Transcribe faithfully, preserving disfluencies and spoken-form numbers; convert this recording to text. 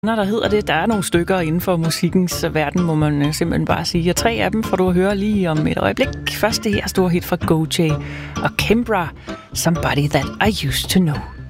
Når der hedder det, der er nogle stykker inden for musikkens verden, må man simpelthen bare sige. Og tre af dem får du at høre lige om et øjeblik. Først det her store hit fra Gojay og Kimbra, Somebody That I Used To Know.